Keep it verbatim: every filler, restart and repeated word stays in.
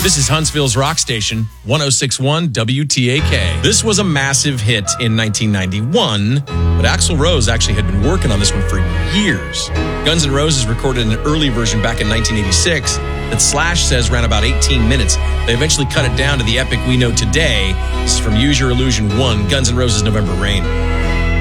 This is Huntsville's rock station, one oh six point one W T A K. This was a massive hit in nineteen ninety-one, but Axl Rose actually had been working on this one for years. Guns N' Roses recorded an early version back in nineteen eighty-six that Slash says ran about eighteen minutes. They eventually cut it down to the epic we know today. This is from Use Your Illusion one, Guns N' Roses' November Rain.